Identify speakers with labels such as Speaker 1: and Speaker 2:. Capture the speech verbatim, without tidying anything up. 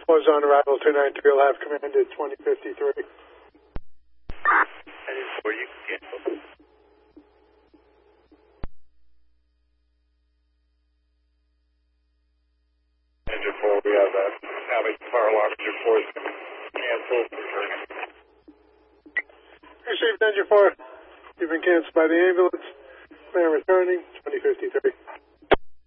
Speaker 1: was on arrival two nine three, will have command at twenty fifty-three.
Speaker 2: Engine four, you can cancel. Engine four, we have that. Now the fire alarm engine four is canceled. Returning.
Speaker 1: Received engine four. You've been canceled by the ambulance. Clear returning, twenty fifty-three.